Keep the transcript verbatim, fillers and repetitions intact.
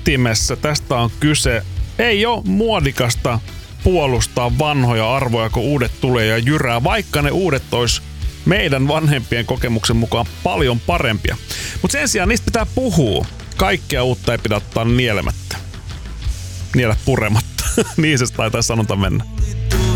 ytimessä. Tästä on kyse. Ei ole muodikasta puolustaa vanhoja arvoja, kun uudet tulee ja jyrää, vaikka ne uudet ois meidän vanhempien kokemuksen mukaan paljon parempia. Mutta sen sijaan niistä pitää puhua. Kaikkea uutta ei pidä ottaa nielemättä. Niele purematta. Niin se taitaa sanonta mennä.